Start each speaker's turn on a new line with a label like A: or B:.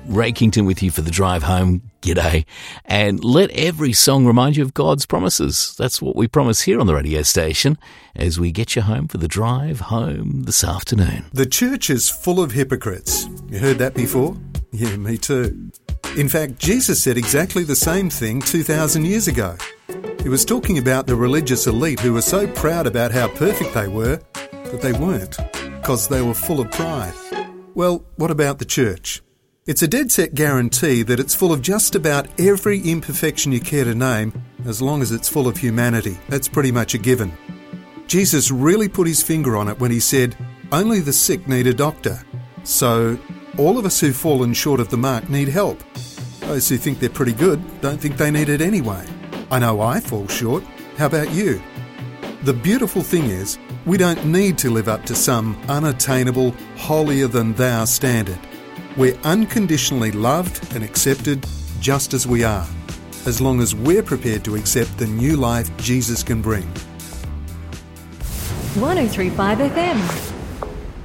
A: Rakington with you for the drive home. G'day. And let every song remind you of God's promises. That's what we promise here on the radio station as we get you home for the drive home this afternoon.
B: The church is full of hypocrites. You heard that before? Yeah, me too. In fact, Jesus said exactly the same thing 2,000 years ago. He was talking about the religious elite who were so proud about how perfect they were, but they weren't, because they were full of pride. Well, what about the church? It's a dead set guarantee that it's full of just about every imperfection you care to name, as long as it's full of humanity. That's pretty much a given. Jesus really put his finger on it when he said, only the sick need a doctor. So, all of us who've fallen short of the mark need help. Those who think they're pretty good don't think they need it anyway. I know I fall short. How about you? The beautiful thing is, we don't need to live up to some unattainable, holier-than-thou standard. We're unconditionally loved and accepted just as we are, as long as we're prepared to accept the new life Jesus can bring.
C: 103.5 FM.